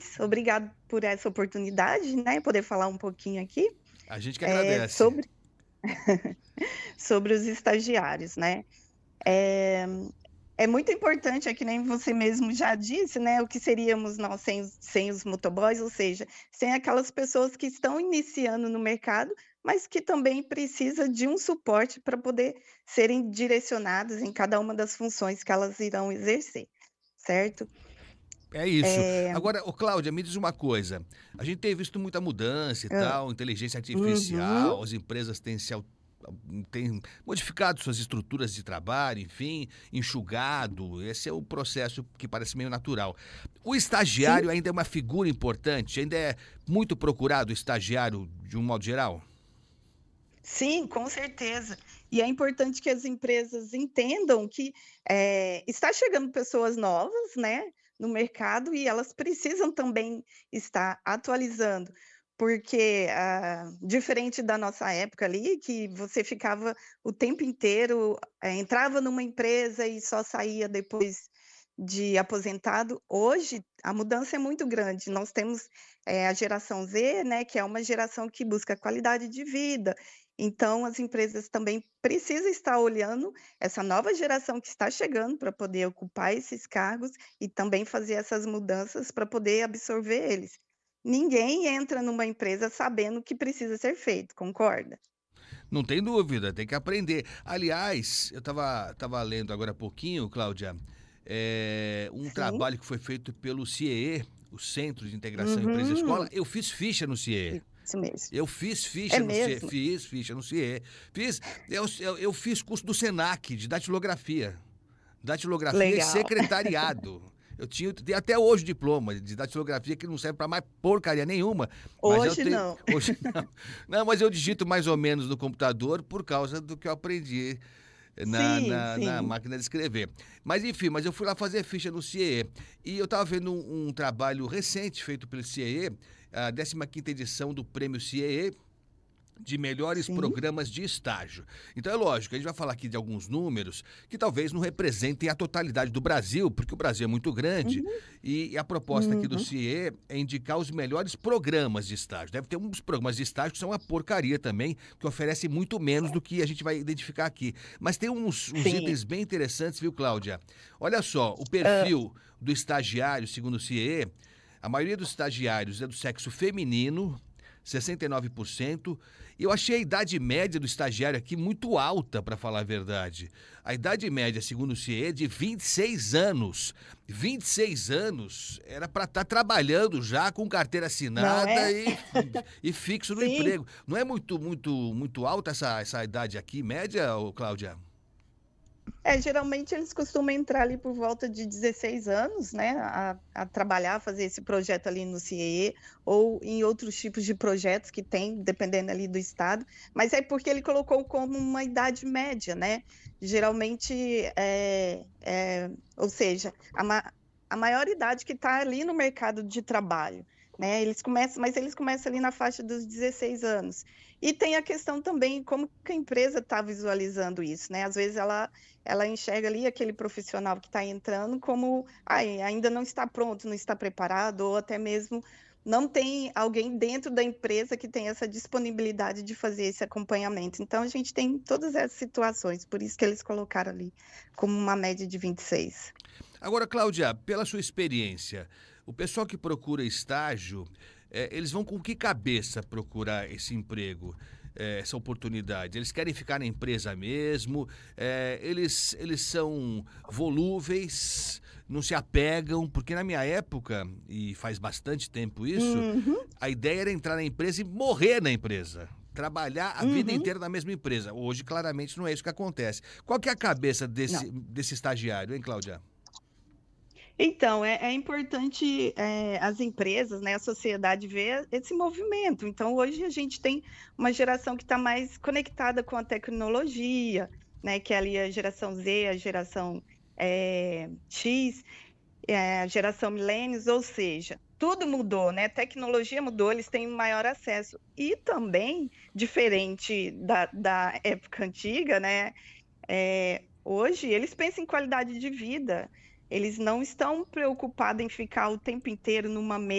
ouvintes. Obrigado por essa oportunidade, né, poder falar um pouquinho aqui, A gente que agradece. sobre sobre os estagiários, né. Eh, é muito importante, é que nem você mesmo já disse, né, o que seríamos nós sem os motoboys, ou seja, sem aquelas pessoas que estão iniciando no mercado, mas que também precisa de um suporte para poder serem direcionadas em cada uma das funções que elas irão exercer, certo? É isso. Eh Agora, ô Cláudia, me diz uma coisa. A gente tem visto muita mudança e hã. tal, inteligência Uhum. artificial, as empresas têm modificado suas estruturas de trabalho, enfim, enxugado. Esse é o processo que parece meio natural. O Sim. estagiário ainda é uma figura importante, ainda é muito procurado o estagiário de um modo geral? Sim, com certeza. E é importante que as empresas entendam que, está chegando pessoas novas, né, no mercado e elas precisam também estar atualizando, porque, diferente da nossa época ali, que você ficava o tempo inteiro, entrava numa empresa e só saía depois de aposentado, hoje a mudança é muito grande. Nós temos, a geração Z, né, que é uma geração que busca qualidade de vida, então, as empresas também precisam estar olhando essa nova geração que está chegando para poder ocupar esses cargos e também fazer essas mudanças para poder absorver eles. Ninguém entra numa empresa sabendo o que precisa ser feito, concorda? Não tem dúvida, tem que aprender. Aliás, eu tava lendo agora há pouquinho, Cláudia, um Sim. trabalho que foi feito pelo CIEE, o Centro de Integração Empresa-Escola. Uhum. Eu fiz ficha no CIEE. Isso mesmo. Eu fiz É ficha no CIE, mesmo? fiz ficha no CIE. Eu fiz curso do Senac de datilografia. Datilografia e Legal. secretariado. Tenho até hoje diploma de datilografia que não serve para mais porcaria nenhuma, mas eu Hoje tenho, não. hoje não. Não, mas eu digito mais ou menos no computador por causa do que eu aprendi Sim, na sim. máquina de escrever. Mas enfim, mas eu fui lá fazer ficha no CIE. E eu estava vendo um trabalho recente feito pelo CIE, a 15ª edição do Prêmio CIE, de melhores Sim. programas de estágio. Então é lógico, a gente vai falar aqui de alguns números que talvez não representem a totalidade do Brasil, porque o Brasil é muito grande Uhum, e a proposta aqui do uhum. CIE é indicar os melhores programas de estágio. Deve ter uns programas de estágio que são uma porcaria também, que oferecem muito menos do que a gente vai identificar aqui. Mas tem uns Sim. itens bem interessantes, viu, Cláudia? Olha só, o Hã. perfil do estagiário, segundo o CIE, a maioria dos estagiários é do sexo feminino, 69%. E eu achei a idade média do estagiário aqui muito alta, para falar a verdade. A idade média, segundo o CIE, é de 26 anos. 26 anos era para estar trabalhando já com carteira Não assinada é? e fixo no Sim. emprego. Não é muito alta essa idade aqui, média, ô Cláudia? Geralmente eles costumam entrar ali por volta de 16 anos, né, a trabalhar, fazer esse projeto ali no CIE ou em outros tipos de projetos que tem, dependendo ali do estado, mas é porque ele colocou como uma idade média, né. Geralmente, ou seja, a maior idade que está ali no mercado de trabalho, né, eles começam ali na faixa dos 16 anos. E tem a questão também como que a empresa está visualizando isso, né, às vezes ela enxerga ali aquele profissional que está entrando como: "Ai, ainda não está pronto, não está preparado", ou até mesmo não tem alguém dentro da empresa que tem essa disponibilidade de fazer esse acompanhamento. Então a gente tem todas essas situações, por isso que eles colocaram ali como uma média de 26. Agora, Cláudia, pela sua experiência, o pessoal que procura estágio, eles vão com que cabeça procurar esse emprego, essa oportunidade? Eles querem ficar na empresa mesmo? Eles são volúveis, não se apegam? Porque na minha época, e faz bastante tempo isso, Uhum, a ideia era entrar na empresa e morrer na empresa. Trabalhar a vida uhum. inteira na mesma empresa. Hoje, claramente, não é isso que acontece. Qual que é a cabeça Não. desse estagiário, hein, Cláudia? Então, é importante, as empresas, né, a sociedade ver esse movimento. Então, hoje a gente tem uma geração que está mais conectada com a tecnologia, né, que é ali a geração Z, a geração, X, a geração millennials, ou seja, tudo mudou, né, tecnologia mudou, eles têm maior acesso. E também, diferente da época antiga, né, hoje eles pensam em qualidade de vida, eles não estão preocupados em ficar o tempo inteiro numa